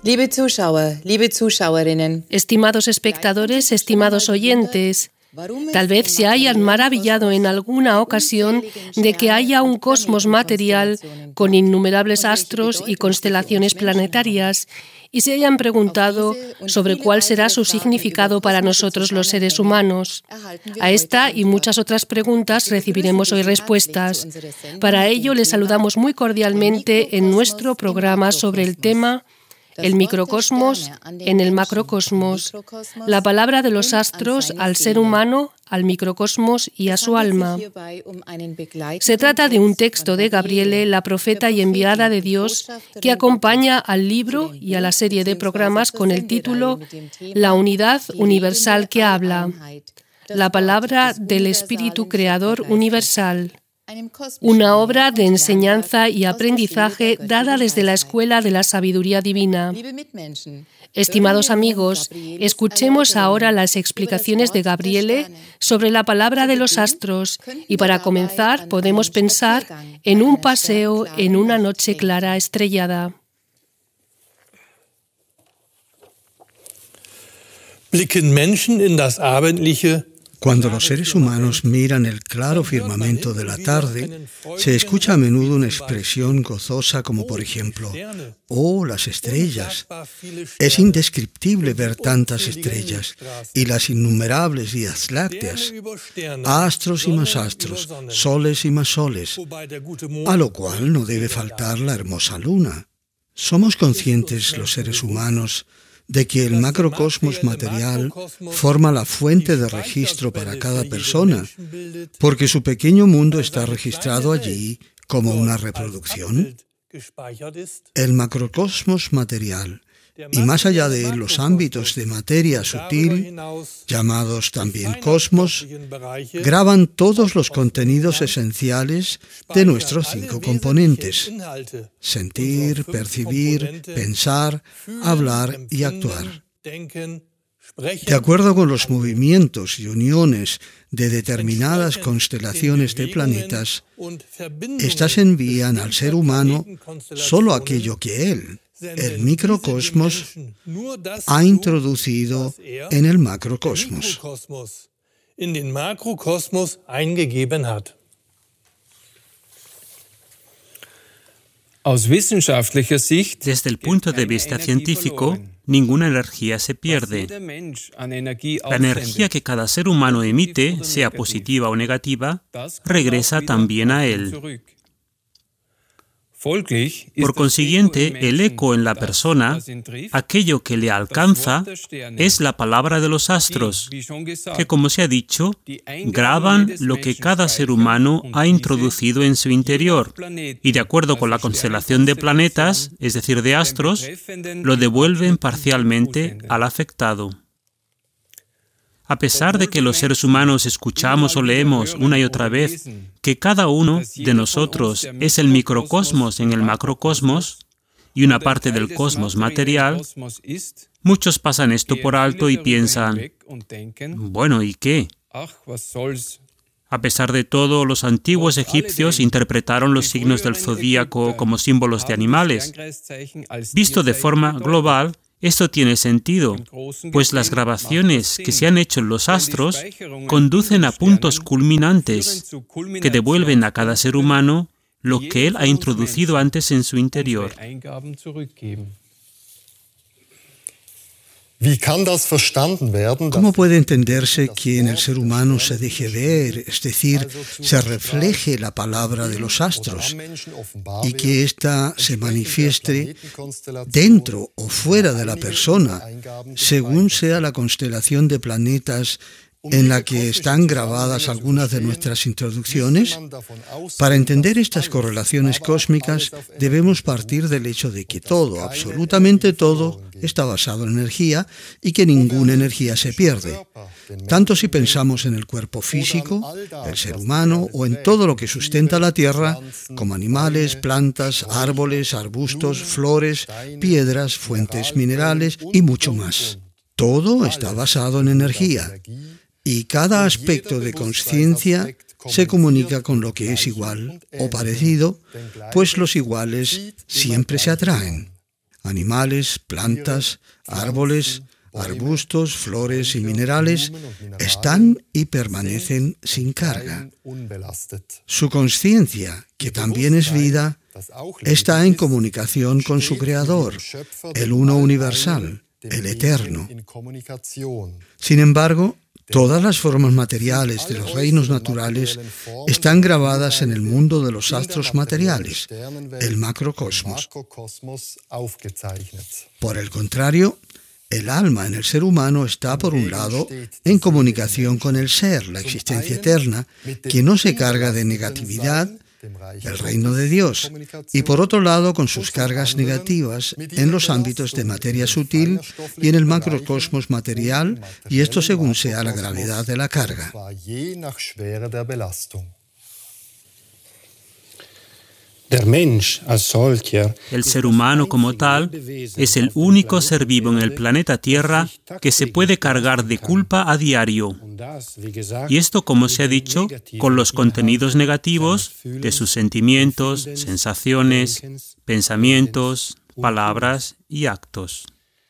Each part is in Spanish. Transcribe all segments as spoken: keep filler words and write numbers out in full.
Liebe Zuschauer, liebe Zuschauerinnen. Estimados espectadores, estimados oyentes, tal vez se hayan maravillado en alguna ocasión de que haya un cosmos material con innumerables astros y constelaciones planetarias y se hayan preguntado sobre cuál será su significado para nosotros los seres humanos. A esta y muchas otras preguntas recibiremos hoy respuestas. Para ello, les saludamos muy cordialmente en nuestro programa sobre el tema el microcosmos en el macrocosmos, la palabra de los astros al ser humano, al microcosmos y a su alma. Se trata de un texto de Gabriele, la profeta y enviada de Dios, que acompaña al libro y a la serie de programas con el título La unidad universal que habla, la palabra del Espíritu Creador universal. Una obra de enseñanza y aprendizaje dada desde la Escuela de la Sabiduría Divina. Estimados amigos, escuchemos ahora las explicaciones de Gabriele sobre la palabra de los astros y para comenzar podemos pensar en un paseo en una noche clara estrellada. Blicken Menschen in das abendliche. Cuando los seres humanos miran el claro firmamento de la tarde, se escucha a menudo una expresión gozosa como por ejemplo, ¡oh, las estrellas! Es indescriptible ver tantas estrellas y las innumerables vías lácteas, astros y más astros, soles y más soles, a lo cual no debe faltar la hermosa luna. Somos conscientes los seres humanos de que el macrocosmos material forma la fuente de registro para cada persona, porque su pequeño mundo está registrado allí como una reproducción. El macrocosmos material, y más allá de él los ámbitos de materia sutil, llamados también cosmos, graban todos los contenidos esenciales de nuestros cinco componentes: sentir, percibir, pensar, hablar y actuar. De acuerdo con los movimientos y uniones de determinadas constelaciones de planetas, éstas envían al ser humano solo aquello que él, el microcosmos, ha introducido en el macrocosmos. Desde el punto de vista científico, ninguna energía se pierde. La energía que cada ser humano emite, sea positiva o negativa, regresa también a él. Por consiguiente, el eco en la persona, aquello que le alcanza, es la palabra de los astros, que, como se ha dicho, graban lo que cada ser humano ha introducido en su interior, y de acuerdo con la constelación de planetas, es decir, de astros, lo devuelven parcialmente al afectado. A pesar de que los seres humanos escuchamos o leemos una y otra vez que cada uno de nosotros es el microcosmos en el macrocosmos y una parte del cosmos material, muchos pasan esto por alto y piensan, bueno, ¿y qué? A pesar de todo, los antiguos egipcios interpretaron los signos del zodíaco como símbolos de animales. Visto de forma global, esto tiene sentido, pues las grabaciones que se han hecho en los astros conducen a puntos culminantes que devuelven a cada ser humano lo que él ha introducido antes en su interior. ¿Cómo puede entenderse que en el ser humano se deje ver, es decir, se refleje la palabra de los astros, y que ésta se manifieste dentro o fuera de la persona, según sea la constelación de planetas en la que están grabadas algunas de nuestras introducciones? Para entender estas correlaciones cósmicas debemos partir del hecho de que todo, absolutamente todo, está basado en energía y que ninguna energía se pierde. Tanto si pensamos en el cuerpo físico, el ser humano o en todo lo que sustenta la tierra, como animales, plantas, árboles, arbustos, flores, piedras, fuentes minerales y mucho más. Todo está basado en energía. Y cada aspecto de conciencia se comunica con lo que es igual o parecido, pues los iguales siempre se atraen. animales, plantas, árboles, arbustos, flores y minerales están y permanecen sin carga. Su conciencia, que también es vida, está en comunicación con su Creador, el Uno universal, el Eterno. Sin embargo, todas las formas materiales de los reinos naturales están grabadas en el mundo de los astros materiales, el macrocosmos. Por el contrario, el alma en el ser humano está, por un lado, en comunicación con el ser, la existencia eterna, que no se carga de negatividad, el reino de Dios, y por otro lado con sus cargas negativas en los ámbitos de materia sutil y en el macrocosmos material, y esto según sea la gravedad de la carga. El ser humano como tal es el único ser vivo en el planeta Tierra que se puede cargar de culpa a diario. Y esto, como se ha dicho, con los contenidos negativos de sus sentimientos, sensaciones, pensamientos, palabras y actos.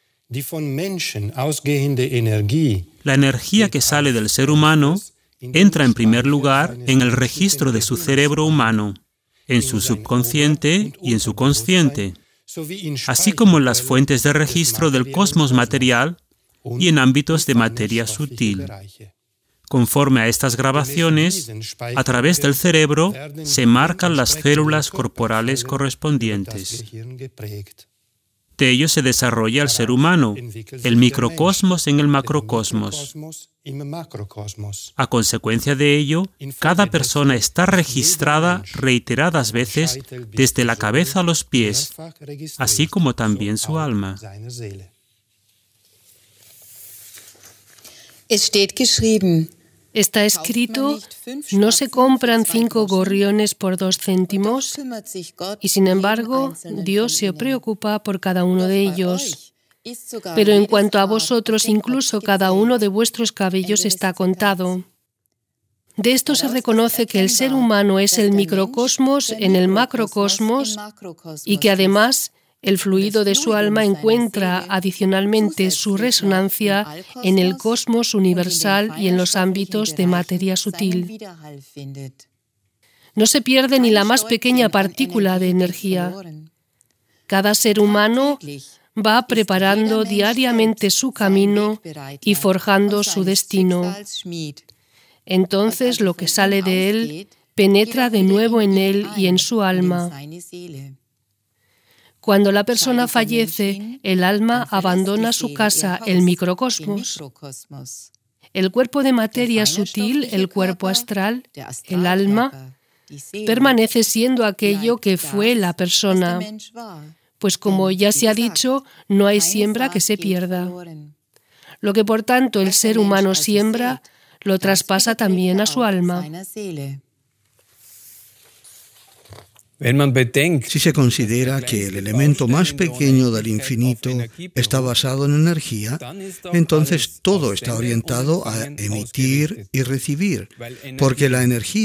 La energía que sale del ser humano entra en primer lugar en el registro de su cerebro humano, en su subconsciente y en su consciente, así como en las fuentes de registro del cosmos material y en ámbitos de materia sutil. Conforme a estas grabaciones, a través del cerebro se marcan las células corporales correspondientes. De ello se desarrolla el ser humano, el microcosmos en el macrocosmos. A consecuencia de ello, cada persona está registrada reiteradas veces desde la cabeza a los pies, así como también su alma. Está escrito, no se compran cinco gorriones por dos céntimos, y sin embargo, Dios se preocupa por cada uno de ellos. Pero en cuanto a vosotros, incluso cada uno de vuestros cabellos está contado. De esto se reconoce que el ser humano es el microcosmos en el macrocosmos y que además el fluido de su alma encuentra adicionalmente su resonancia en el cosmos universal y en los ámbitos de materia sutil. No se pierde ni la más pequeña partícula de energía. Cada ser humano va preparando diariamente su camino y forjando su destino. Entonces lo que sale de él penetra de nuevo en él y en su alma. Cuando la persona fallece, el alma abandona su casa, el microcosmos. El cuerpo de materia sutil, el cuerpo astral, el alma, permanece siendo aquello que fue la persona. Pues como ya se ha dicho, no hay siembra que se pierda. Lo que por tanto el ser humano siembra, lo traspasa también a su alma. Si se considera que el elemento más pequeño del infinito está basado en energía, entonces todo está orientado a emitir y recibir, porque la energía